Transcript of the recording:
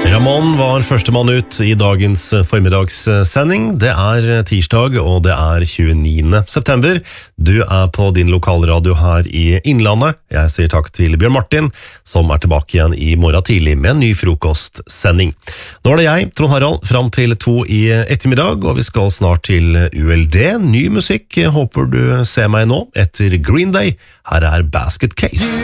Ramón var førstemann ut i dagens formiddagssending. Det er tirsdag, og det er 29. september. Du er på din lokalradio her i Innlandet. Jeg sier takk til Bjørn Martin, som er tilbake igjen i morgen tidlig med en ny frokostsending. Nå er det jeg, Trond Harald, fram til 2 i ettermiddag, og vi skal snart til ULD. Ny musikk, håper du ser meg nå, etter Green Day. Her er Basket Case.